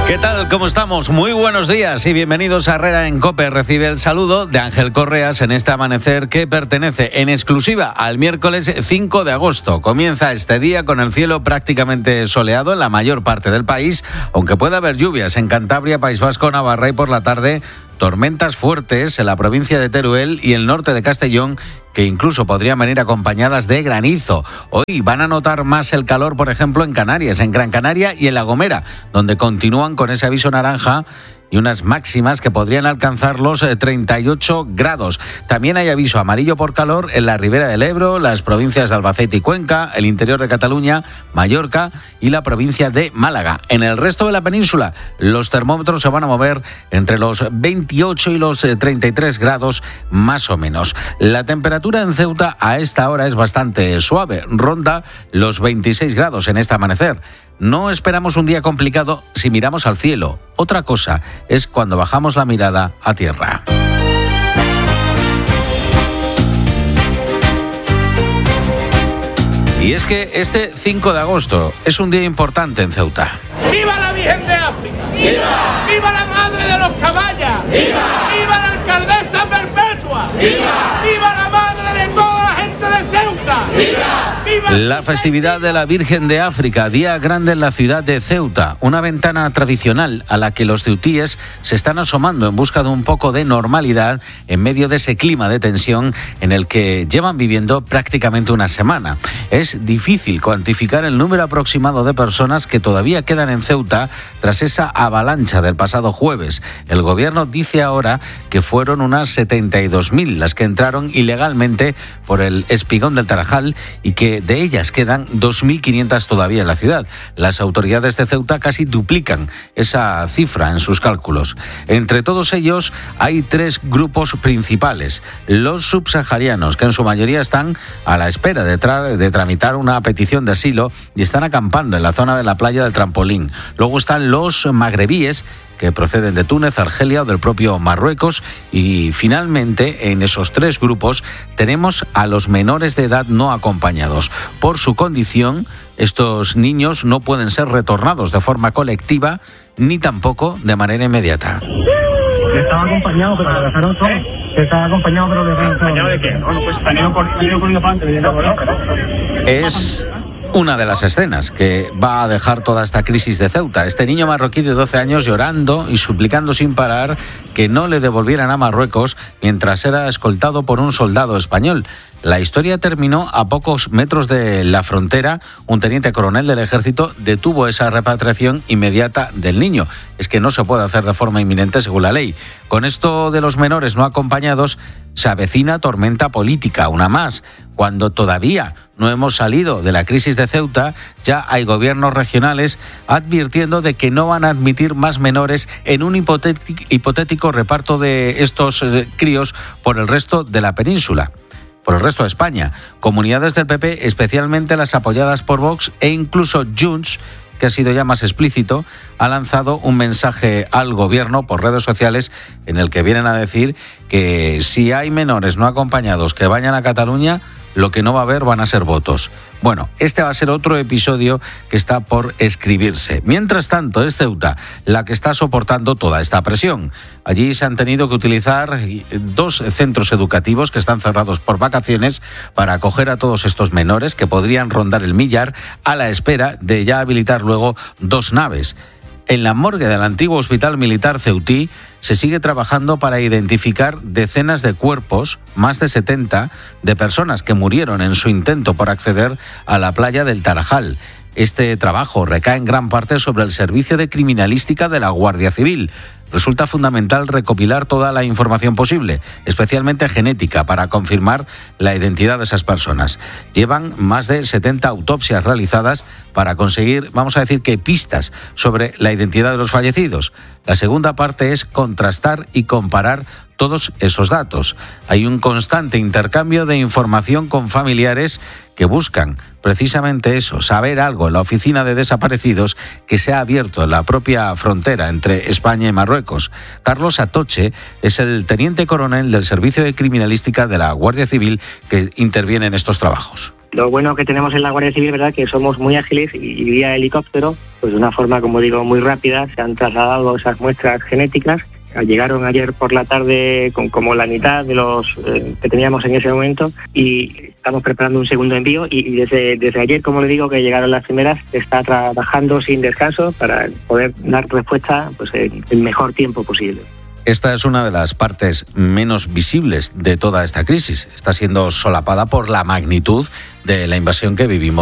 ¿Qué tal? ¿Cómo estamos? Muy buenos días y bienvenidos a Herrera en COPE. Recibe el saludo de Ángel Correas en este amanecer que pertenece en exclusiva al miércoles 5 de agosto. Comienza este día con el cielo prácticamente soleado en la mayor parte del país, aunque puede haber lluvias en Cantabria, País Vasco, Navarra y por la tarde tormentas fuertes en la provincia de Teruel y el norte de Castellón, que incluso podrían venir acompañadas de granizo. Hoy van a notar más el calor, por ejemplo, en Canarias, en Gran Canaria y en La Gomera, donde continúan con ese aviso naranja y unas máximas que podrían alcanzar los 38 grados. También hay aviso amarillo por calor en la Ribera del Ebro, las provincias de Albacete y Cuenca, el interior de Cataluña, Mallorca y la provincia de Málaga. En el resto de la península, los termómetros se van a mover entre los 28 y los 33 grados más o menos. La temperatura en Ceuta a esta hora es bastante suave, ronda los 26 grados en este amanecer. No esperamos un día complicado si miramos al cielo. Otra cosa es cuando bajamos la mirada a tierra. Y es que este 5 de agosto es un día importante en Ceuta. ¡Viva la Virgen de África! ¡Viva! ¡Viva la Madre de los Caballas! ¡Viva! ¡Viva la Alcaldesa Perpetua! ¡Viva! ¡Viva la Madre de toda la gente de Ceuta! ¡Viva! La festividad de la Virgen de África, día grande en la ciudad de Ceuta, una ventana tradicional a la que los ceutíes se están asomando en busca de un poco de normalidad en medio de ese clima de tensión en el que llevan viviendo prácticamente una semana. Es difícil cuantificar el número aproximado de personas que todavía quedan en Ceuta tras esa avalancha del pasado jueves. El gobierno dice ahora que fueron unas 72.000 las que entraron ilegalmente por el espigón del Tarajal y que de ellas quedan 2.500 todavía en la ciudad. Las autoridades de Ceuta casi duplican esa cifra en sus cálculos. Entre todos ellos hay tres grupos principales. Los subsaharianos, que en su mayoría están a la espera de tramitar una petición de asilo y están acampando en la zona de la playa del Trampolín. Luego están los magrebíes, que proceden de Túnez, Argelia o del propio Marruecos. Y finalmente, en esos tres grupos tenemos a los menores de edad no acompañados. Por su condición, estos niños no pueden ser retornados de forma colectiva ni tampoco de manera inmediata. Estaba acompañado, pero lo dejaron solo. Estaba acompañado, pero lo dejaron solo. ¿Acompañado de qué? Bueno, pues han ido corriendo para adelante. Es una de las escenas que va a dejar toda esta crisis de Ceuta. Este niño marroquí de 12 años llorando y suplicando sin parar que no le devolvieran a Marruecos mientras era escoltado por un soldado español. La historia terminó a pocos metros de la frontera. Un teniente coronel del ejército detuvo esa repatriación inmediata del niño. Es que no se puede hacer de forma inminente según la ley. Con esto de los menores no acompañados se avecina tormenta política, una más. Cuando todavía no hemos salido de la crisis de Ceuta, ya hay gobiernos regionales advirtiendo de que no van a admitir más menores en un hipotético reparto de estos críos por el resto de la península, por el resto de España. Comunidades del PP, especialmente las apoyadas por Vox e incluso Junts, que ha sido ya más explícito, ha lanzado un mensaje al gobierno por redes sociales en el que vienen a decir que si hay menores no acompañados que vayan a Cataluña, lo que no va a haber van a ser votos. Bueno, este va a ser otro episodio que está por escribirse. Mientras tanto, es Ceuta la que está soportando toda esta presión. Allí se han tenido que utilizar 2 centros educativos que están cerrados por vacaciones para acoger a todos estos menores que podrían rondar el millar a la espera de ya habilitar luego 2 naves. En la morgue del antiguo Hospital Militar ceutí se sigue trabajando para identificar decenas de cuerpos, más de 70, de personas que murieron en su intento por acceder a la playa del Tarajal. Este trabajo recae en gran parte sobre el Servicio de Criminalística de la Guardia Civil. Resulta fundamental recopilar toda la información posible, especialmente genética, para confirmar la identidad de esas personas. Llevan más de 70 autopsias realizadas para conseguir, vamos a decir que pistas sobre la identidad de los fallecidos. La segunda parte es contrastar y comparar todos esos datos. Hay un constante intercambio de información con familiares que buscan precisamente eso, saber algo en la oficina de desaparecidos que se ha abierto en la propia frontera entre España y Marruecos. Carlos Atoche es el teniente coronel del Servicio de Criminalística de la Guardia Civil que interviene en estos trabajos. Lo bueno que tenemos en la Guardia Civil, ¿verdad?, que somos muy ágiles y vía helicóptero, pues de una forma, como digo, muy rápida, se han trasladado esas muestras genéticas. Llegaron ayer por la tarde con como la mitad de los que teníamos en ese momento y estamos preparando un segundo envío y desde ayer, como le digo, que llegaron las primeras, se está trabajando sin descanso para poder dar respuesta pues en el mejor tiempo posible. Esta es una de las partes menos visibles de toda esta crisis. Está siendo solapada por la magnitud de la invasión que vivimos